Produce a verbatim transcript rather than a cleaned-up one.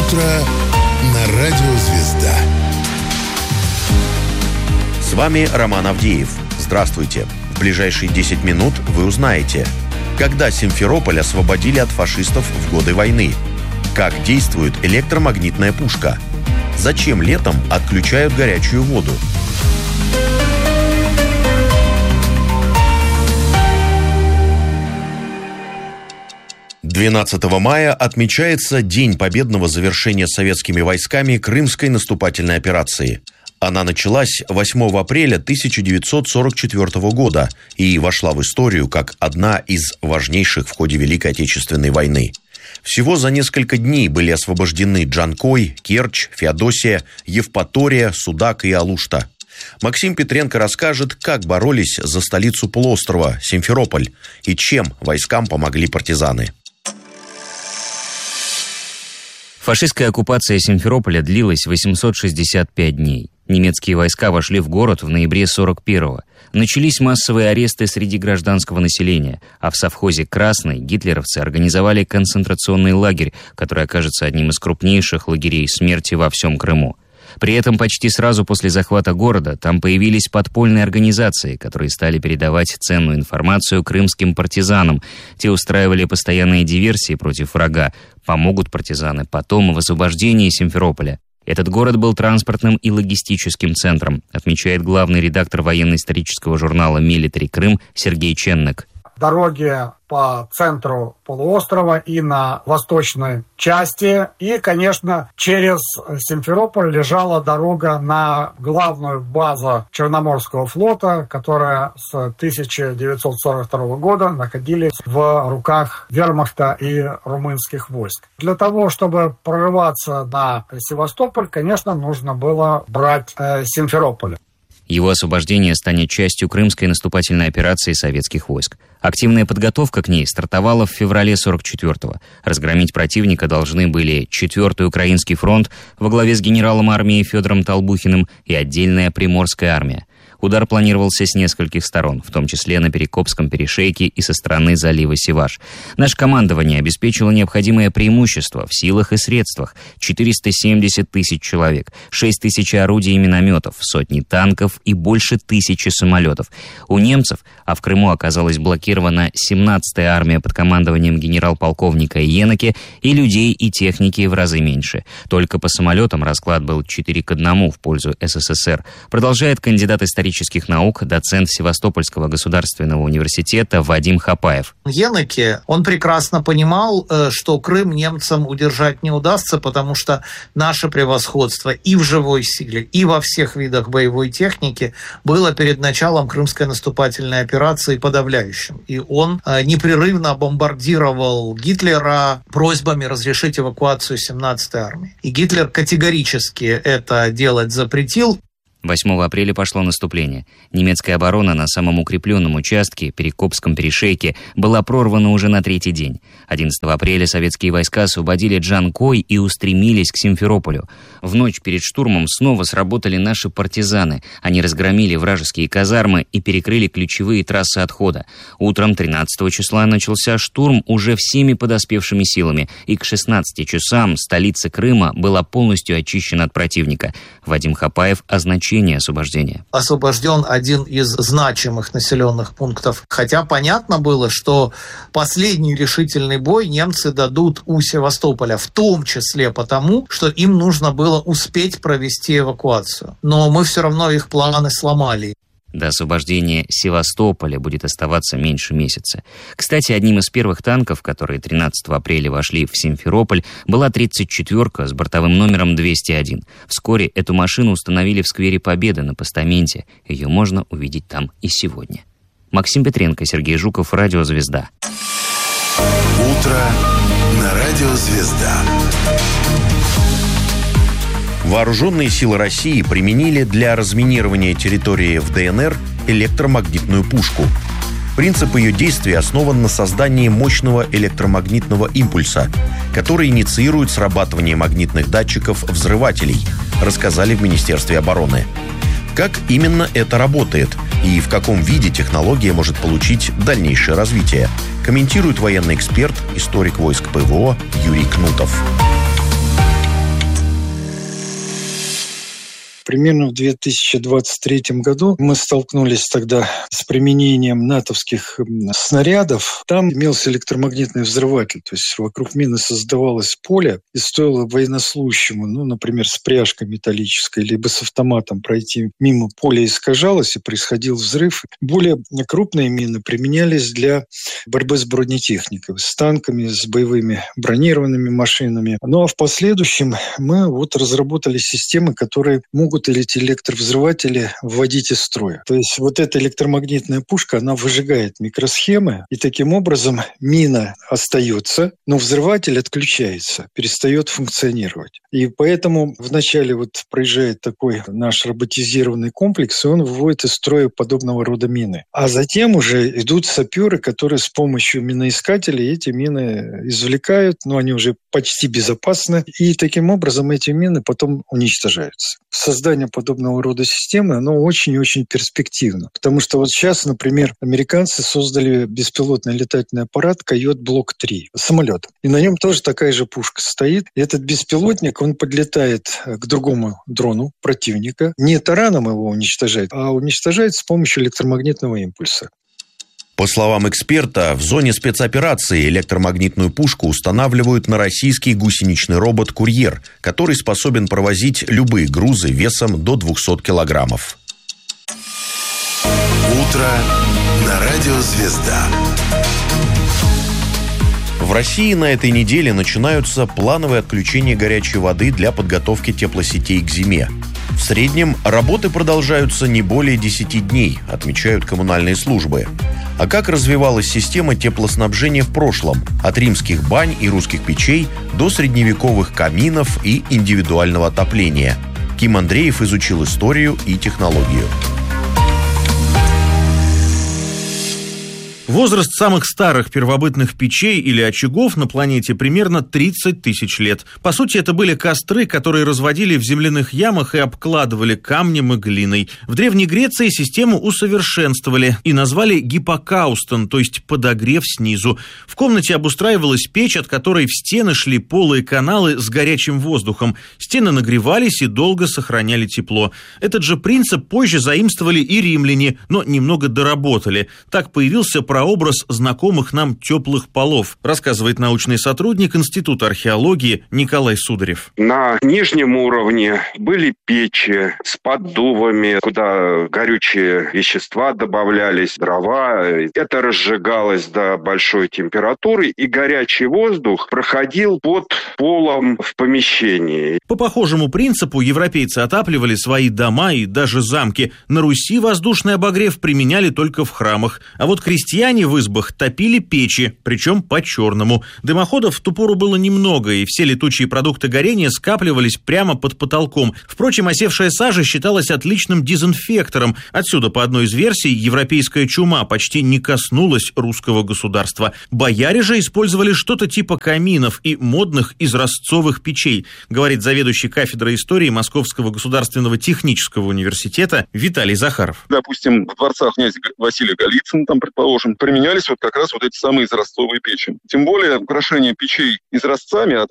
утро на радио «Звезда». С вами Роман Авдеев. Здравствуйте. В ближайшие десять минут вы узнаете, когда Симферополь освободили от фашистов в годы войны, как действует электромагнитная пушка, зачем летом отключают горячую воду. двенадцатого мая отмечается День победного завершения советскими войсками Крымской наступательной операции. Она началась восьмого апреля тысяча девятьсот сорок четвёртого года и вошла в историю как одна из важнейших в ходе Великой Отечественной войны. Всего за несколько дней были освобождены Джанкой, Керчь, Феодосия, Евпатория, Судак и Алушта. Максим Петренко расскажет, как боролись за столицу полуострова Симферополь и чем войскам помогли партизаны. Фашистская оккупация Симферополя длилась восемьсот шестьдесят пять дней. Немецкие войска вошли в город в ноябре сорок первого. Начались массовые аресты среди гражданского населения, а в совхозе «Красный» гитлеровцы организовали концентрационный лагерь, который окажется одним из крупнейших лагерей смерти во всем Крыму. При этом почти сразу после захвата города там появились подпольные организации, которые стали передавать ценную информацию крымским партизанам. Те устраивали постоянные диверсии против врага. Помогут партизаны потом в освобождении Симферополя. Этот город был транспортным и логистическим центром, отмечает главный редактор военно-исторического журнала «Милитари Крым» Сергей Ченнек. Дороги по центру полуострова и на восточной части. И, конечно, через Симферополь лежала дорога на главную базу Черноморского флота, которая с тысяча девятьсот сорок второго года находилась в руках вермахта и румынских войск. Для того, чтобы прорываться на Севастополь, конечно, нужно было брать э, Симферополь. Его освобождение станет частью крымской наступательной операции советских войск. Активная подготовка к ней стартовала в феврале сорок четвёртого. Разгромить противника должны были четвёртый Украинский фронт во главе с генералом армии Федором Толбухиным и отдельная Приморская армия. Удар планировался с нескольких сторон, в том числе на Перекопском перешейке и со стороны залива Севаш. Наше командование обеспечило необходимое преимущество в силах и средствах. четыреста семьдесят тысяч человек, шесть тысяч орудий и минометов, сотни танков и больше тысячи самолетов. У немцев, а в Крыму оказалась блокирована семнадцатая армия под командованием генерал-полковника Йеннеке, и людей и техники в разы меньше. Только по самолетам расклад был четыре к одному в пользу СССР. Продолжает кандидат исторических наук, доцент Севастопольского государственного университета Вадим Хапаев. Йеннеке, он прекрасно понимал, что Крым немцам удержать не удастся, потому что наше превосходство и в живой силе, и во всех видах боевой техники было перед началом крымской наступательной операции подавляющим. И он непрерывно бомбардировал Гитлера просьбами разрешить эвакуацию семнадцатой армии. И Гитлер категорически это делать запретил. восьмого апреля пошло наступление. Немецкая оборона на самом укрепленном участке, Перекопском перешейке, была прорвана уже на третий день. одиннадцатого апреля советские войска освободили Джанкой и устремились к Симферополю. В ночь перед штурмом снова сработали наши партизаны. Они разгромили вражеские казармы и перекрыли ключевые трассы отхода. Утром тринадцатого числа начался штурм уже всеми подоспевшими силами, и к шестнадцати часам столица Крыма была полностью очищена от противника. Вадим Хапаев означает освобождения. Освобожден один из значимых населенных пунктов. Хотя понятно было, что последний решительный бой немцы дадут у Севастополя, в том числе потому, что им нужно было успеть провести эвакуацию. Но мы все равно их планы сломали. До освобождения Севастополя будет оставаться меньше месяца. Кстати, одним из первых танков, которые тринадцатого апреля вошли в Симферополь, была тридцать четвёрка с бортовым номером двести один. Вскоре эту машину установили в сквере Победы на постаменте. Ее можно увидеть там и сегодня. Максим Петренко, Сергей Жуков, Радио «Звезда». Утро на радио «Звезда». Вооруженные силы России применили для разминирования территории в ДНР электромагнитную пушку. Принцип ее действия основан на создании мощного электромагнитного импульса, который инициирует срабатывание магнитных датчиков взрывателей, рассказали в Министерстве обороны. Как именно это работает и в каком виде технология может получить дальнейшее развитие, комментирует военный эксперт, историк войск ПВО Юрий Кнутов. Примерно в две тысячи двадцать третьем году мы столкнулись тогда с применением натовских снарядов. Там имелся электромагнитный взрыватель, то есть вокруг мины создавалось поле, и стоило военнослужащему, ну, например, с пряжкой металлической, либо с автоматом пройти мимо поля, искажалось, и происходил взрыв. Более крупные мины применялись для борьбы с бронетехникой, с танками, с боевыми бронированными машинами. Ну а в последующем мы вот разработали системы, которые могут эти электровзрыватели вводить из строя. То есть вот эта электромагнитная пушка, она выжигает микросхемы, и таким образом мина остается, но взрыватель отключается, перестает функционировать. И поэтому вначале вот проезжает такой наш роботизированный комплекс, и он выводит из строя подобного рода мины. А затем уже идут саперы, которые с помощью миноискателей эти мины извлекают, но они уже почти безопасны, и таким образом эти мины потом уничтожаются. Создание подобного рода системы, оно очень-очень перспективно, потому что вот сейчас, например, американцы создали беспилотный летательный аппарат Койот Блок три, самолет, и на нем тоже такая же пушка стоит, и этот беспилотник, он подлетает к другому дрону противника, не тараном его уничтожает, а уничтожает с помощью электромагнитного импульса. По словам эксперта, в зоне спецоперации электромагнитную пушку устанавливают на российский гусеничный робот «Курьер», который способен провозить любые грузы весом до двухсот килограммов. Утро на радио «Звезда». В России на этой неделе начинаются плановые отключения горячей воды для подготовки теплосетей к зиме. В среднем работы продолжаются не более десяти дней, отмечают коммунальные службы. А как развивалась система теплоснабжения в прошлом, от римских бань и русских печей до средневековых каминов и индивидуального отопления? Ким Андреев изучил историю и технологию. Возраст самых старых первобытных печей или очагов на планете примерно тридцать тысяч лет. По сути, это были костры, которые разводили в земляных ямах и обкладывали камнем и глиной. В Древней Греции систему усовершенствовали и назвали гипокаустон, то есть подогрев снизу. В комнате обустраивалась печь, от которой в стены шли полые каналы с горячим воздухом. Стены нагревались и долго сохраняли тепло. Этот же принцип позже заимствовали и римляне, но немного доработали. Так появился прообраз знакомых нам теплых полов, рассказывает научный сотрудник Института археологии Николай Сударев. На нижнем уровне были печи с поддувами, куда горючие вещества добавлялись, дрова. Это разжигалось до большой температуры, и горячий воздух проходил под полом в помещении. По похожему принципу европейцы отапливали свои дома и даже замки. На Руси воздушный обогрев применяли только в храмах, а вот крестьяне в избах топили печи, причем по-черному. Дымоходов в ту пору было немного, и все летучие продукты горения скапливались прямо под потолком. Впрочем, осевшая сажа считалась отличным дезинфектором. Отсюда, по одной из версий, европейская чума почти не коснулась русского государства. Бояре же использовали что-то типа каминов и модных изразцовых печей, говорит заведующий кафедрой истории Московского государственного технического университета Виталий Захаров. Допустим, в дворцах князя Василия Голицына, там, предположим, применялись вот как раз вот эти самые изразцовые печи. Тем более украшение печей изразцами